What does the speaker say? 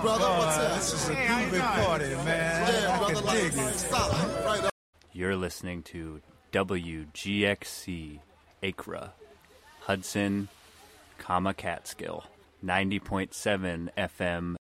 brother. What's up? This is a groovy party, man. Yeah, I brother. can Like, dig it. solid. Right on. You're listening to WGXC Acra, Hudson, Catskill, 90.7 FM